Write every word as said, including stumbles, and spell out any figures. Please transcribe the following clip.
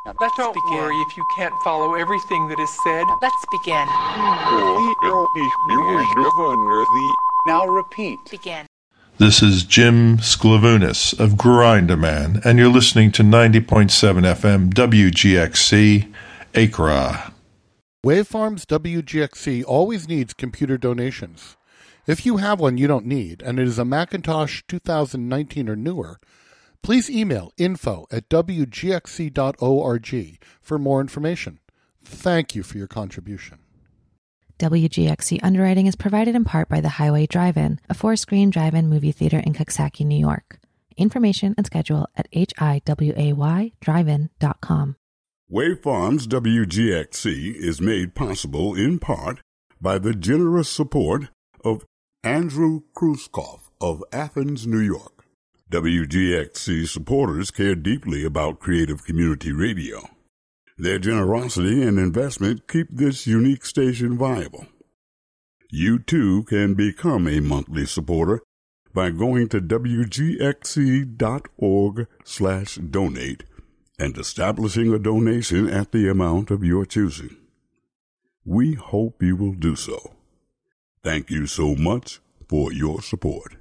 Let's Don't begin. worry if you can't follow everything that is said. Let's begin. Now repeat. Begin. This is Jim Sklavounis of Grindaman, and you're listening to ninety point seven F M W G X C, Accra. Waveforms W G X C always needs computer donations. If you have one you don't need, and it is a Macintosh two thousand nineteen or newer, please email info at w g x c dot org for more information. Thank you for your contribution. W G X C underwriting is provided in part by the Highway Drive-In, a four-screen drive-in movie theater in Coxsackie, New York. Information and schedule at h i w a y drive in dot com. Waveforms W G X C is made possible in part by the generous support of Andrew Kruskoff of Athens, New York. W G X C supporters care deeply about creative community radio. Their generosity and investment keep this unique station viable. You too can become a monthly supporter by going to w g x c dot org slash donate and establishing a donation at the amount of your choosing. We hope you will do so. Thank you so much for your support.